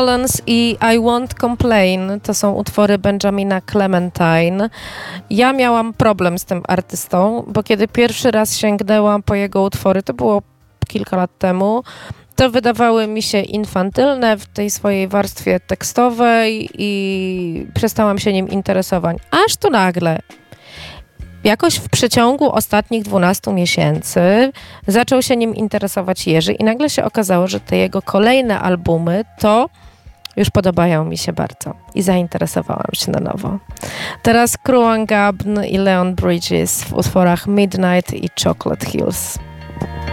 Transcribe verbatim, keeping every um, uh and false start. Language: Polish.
Dolenz i I Won't Complain to są utwory Benjamina Clementine. Ja miałam problem z tym artystą, bo kiedy pierwszy raz sięgnęłam po jego utwory, to było kilka lat temu, to wydawały mi się infantylne w tej swojej warstwie tekstowej i przestałam się nim interesować. Aż tu nagle, jakoś w przeciągu ostatnich dwunastu miesięcy zaczął się nim interesować Jerzy i nagle się okazało, że te jego kolejne albumy to już podobają mi się bardzo i zainteresowałam się na nowo. Teraz Kruan Gabn i Leon Bridges w utworach Midnight i Chocolate Hills.